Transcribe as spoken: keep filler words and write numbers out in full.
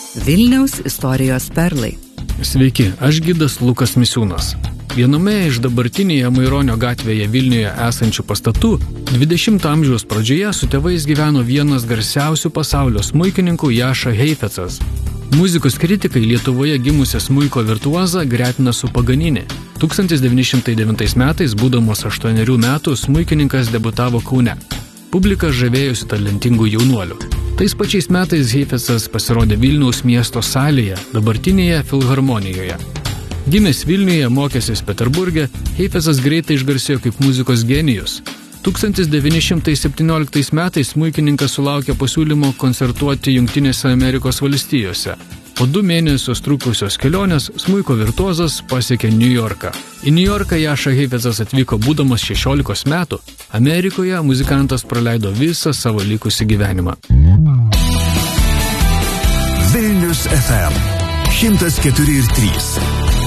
Vilniaus istorijos perlai. Sveiki, aš gidas Lukas Misiūnas. Viename iš dabartinėje Maironio gatvėje Vilniuje esančių pastatų dvidešimto amžiaus pradžioje su tėvais gyveno vienas garsiausių pasaulio smuikininkų Jaša Heifecas. Muzikos kritikai Lietuvoje gimusią smuiko virtuozą gretina su Paganini. tūkstantis devyni šimtai devintais metais, būdamos aštuonerių metų, smuikininkas debiutavo Kaune. Publika žavėjosi talentingų jaunuolių. Tais pačiais metais Heifecas pasirodė Vilniaus miesto salėje, dabartinėje Filharmonijoje. Gimęs Vilniuje, mokęsis Peterburge, Heifecas greitai išgarsėjo kaip muzikos genijus. tūkstantis devyni šimtai septynioliktais metais smuikininkas sulaukė pasiūlymo koncertuoti Jungtinėse Amerikos valstijose. Po du mėnesius trukusios kelionės smuiko virtuozas pasiekė New Yorką. Į New Yorką Jaša Heifecas atvyko būdamas šešiolikos metų. Amerikoje muzikantas praleido visą savo likusį gyvenimą. Vilnius F M šimtas keturi ir trys.